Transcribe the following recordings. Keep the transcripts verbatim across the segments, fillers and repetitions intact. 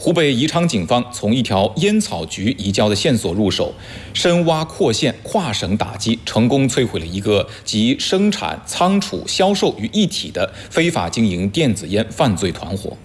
湖北宜昌警方从一条烟草局移交的线索入手，深挖扩线，跨省打击，成功摧毁了一个集生产、仓储、销售于一体的非法经营电子烟犯罪团伙。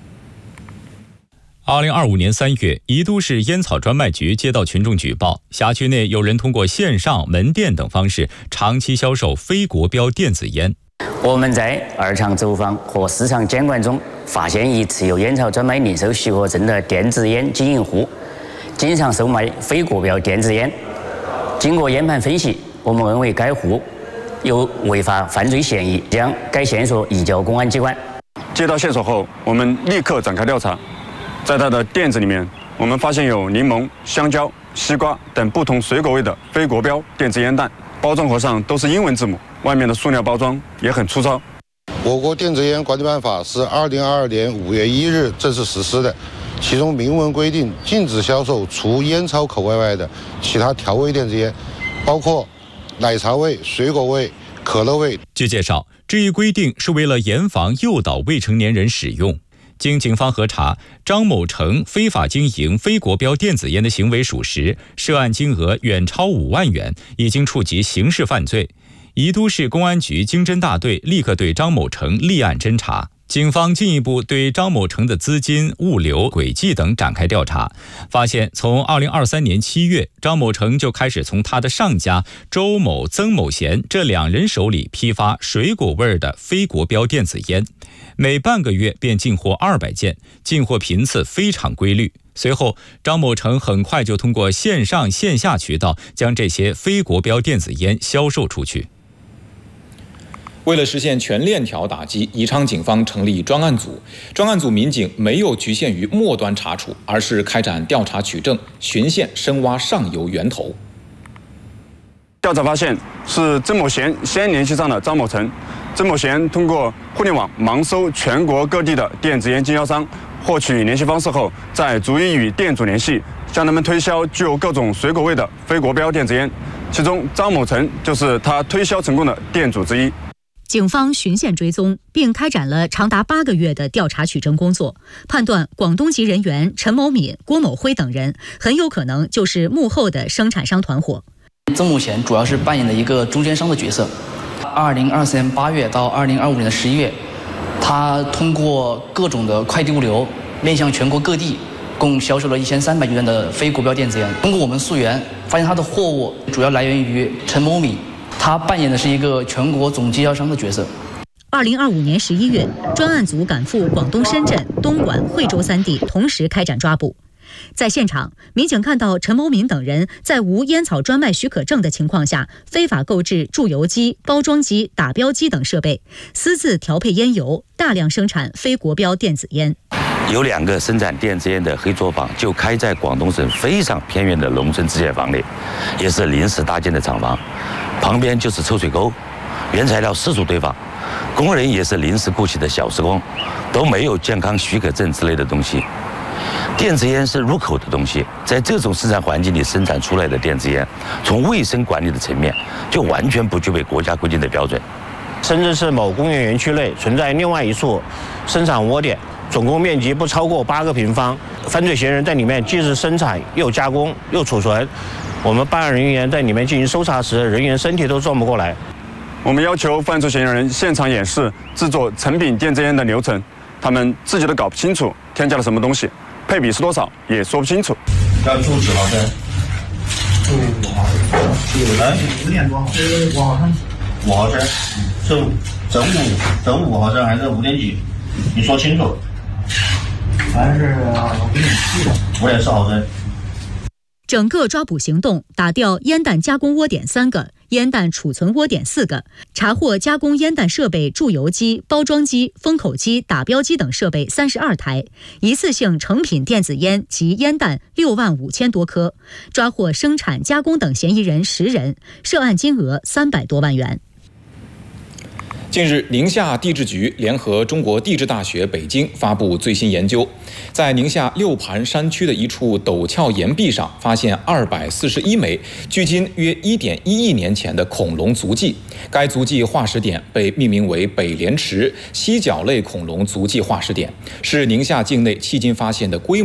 二零二五年三月，宜都市烟草专卖局接到群众举报，辖区内有人通过线上、门店等方式长期销售非国标电子烟。 我们在二厂走访和市场监管中，发现一持有烟草专卖零售许可证的电子烟经营户，经常售卖非国标电子烟。经过烟盘分析，我们认为该户有违法犯罪嫌疑，将该线索移交公安机关。 接到线索后，我们立刻展开调查。在他的店子里面，我们发现有柠檬、香蕉、西瓜等不同水果味的非国标电子烟弹，包装盒上都是英文字母，外面的塑料包装也很粗糙。 我国电子烟管理办法是二零二二年五月一日正式实施的，其中明文规定禁止销售除烟草口味外的其他调味电子烟，包括奶茶味、水果味、可乐味。 据介绍，这一规定是为了严防诱导未成年人使用。经警方核查，张某成非法经营非国标电子烟的行为属实，涉案金额远超五万元，已经触及刑事犯罪。宜都市公安局经侦大队立刻对张某成立案侦查。警方进一步对张某成的资金、物流轨迹等展开调查，发现从二零二三年七月，张某成就开始从他的上家周某、曾某贤这两人手里批发水果味的非国标电子烟，每半个月便进货二百件，进货频次非常规律。随后，张某成很快就通过线上线下渠道将这些非国标电子烟销售出去。 为了实现全链条打击，宜昌警方成立专案组。专案组民警没有局限于末端查处，而是开展调查取证、循线深挖上游源头。 调查发现，是曾某贤先联系上了张某成。曾某贤通过互联网盲搜全国各地的电子烟经销商，获取联系方式后，再逐一与店主联系，向他们推销具有各种水果味的非国标电子烟。其中，张某成就是他推销成功的店主之一。 警方循线追踪，并开展了长达八个月的调查取证工作，判断广东籍人员陈某敏、郭某辉等人很有可能就是幕后的生产商团伙。 曾某贤主要是扮演了一个中间商的角色。二零二四年八月到二零二五年的十一月，他通过各种的快递物流，面向全国各地，共销售了一千三百余元的非国标电子烟。通过我们溯源，发现他的货物主要来源于陈某敏。他扮演的是一个全国总经销商的角色。 二零二五年十一月，专案组赶赴广东深圳、东莞、惠州三地，同时开展抓捕。在现场，民警看到陈某敏等人在无烟草专卖许可证的情况下，非法购置注油机、包装机、打标机等设备，私自调配烟油，大量生产非国标电子烟。 有两个生产电子烟的黑作坊就开在广东省非常偏远的农村自建房里，也是临时搭建的厂房，旁边就是抽水沟，原材料四处堆放，工人也是临时雇起的小时工，都没有健康许可证之类的东西。电子烟是入口的东西，在这种生产环境里生产出来的电子烟，从卫生管理的层面就完全不具备国家规定的标准。 深圳市某工业园区内存在另外一处生产窝点，总共面积不超过八个平方，犯罪嫌疑人在里面既是生产又加工又储存。我们办案人员在里面进行搜查时，人员身体都转不过来。 我们要求犯罪嫌疑人现场演示制作成品电子烟的流程，他们自己都搞不清楚添加了什么东西，配比是多少也说不清楚。 要注几毫升？注五毫升。来，五点多，五毫升。五毫升，是整五整五毫升还是五点几？你说清楚。还是五点四，五点四毫升。 整个抓捕行动打掉烟弹加工窝点三个，烟弹储存窝点四个，查获加工烟弹设备注油机、包装机、封口机、打标机等设备三十二台，一次性成品电子烟及烟弹六万五千多颗，抓获生产加工等嫌疑人十人，涉案金额三百多万元。 近日，宁夏地质局联合中国地质大学北京发布最新研究，在宁夏六盘山区的一处陡峭岩壁上，发现二百四十一枚距今约一点一亿年前的恐龙足迹。该足迹化石点被命名为北莲池犀角类恐龙足迹化石点，是宁夏境内迄今发现的规模